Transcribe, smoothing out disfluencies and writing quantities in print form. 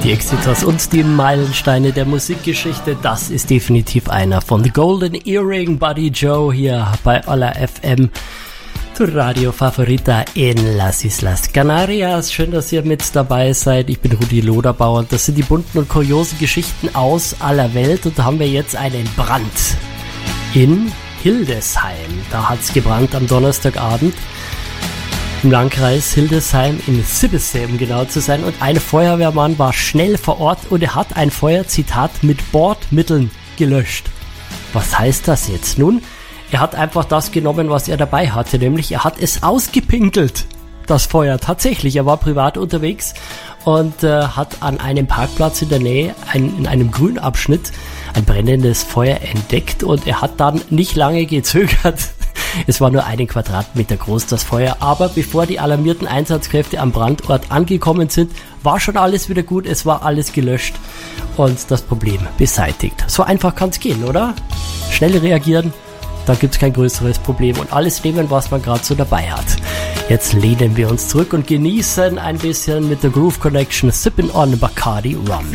Die Exitos und die Meilensteine der Musikgeschichte, das ist definitiv einer von The Golden Earring, Buddy Joe hier bei Olla FM, tu Radio Favorita in Las Islas Canarias. Schön, dass ihr mit dabei seid. Ich bin Rudi Loderbauer und das sind die bunten und kuriosen Geschichten aus aller Welt. Und da haben wir jetzt einen Brand in Hildesheim. Da hat es gebrannt am Donnerstagabend. Im Landkreis Hildesheim in Sibbesee, um genau zu sein. Und ein Feuerwehrmann war schnell vor Ort und er hat ein Feuer, Zitat, mit Bordmitteln gelöscht. Was heißt das jetzt? Nun, er hat einfach das genommen, was er dabei hatte, nämlich er hat es ausgepinkelt, das Feuer. Tatsächlich, er war privat unterwegs und hat an einem Parkplatz in der Nähe, in einem Grünabschnitt, ein brennendes Feuer entdeckt und er hat dann nicht lange gezögert. Es war nur 1 Quadratmeter groß, das Feuer, aber bevor die alarmierten Einsatzkräfte am Brandort angekommen sind, war schon alles wieder gut, es war alles gelöscht und das Problem beseitigt. So einfach kann es gehen, oder? Schnell reagieren, da gibt es kein größeres Problem und alles nehmen, was man gerade so dabei hat. Jetzt lehnen wir uns zurück und genießen ein bisschen mit der Groove Connection Sippin' on Bacardi Rum.